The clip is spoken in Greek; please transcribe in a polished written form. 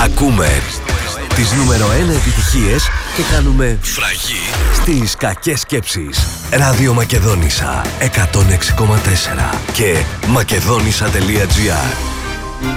Ακούμε τις νούμερο 1 επιτυχίες και κάνουμε φραγή στις κακές σκέψεις. Ράδιο Μακεδόνισσα 106,4 και μακεδόνισσα.gr.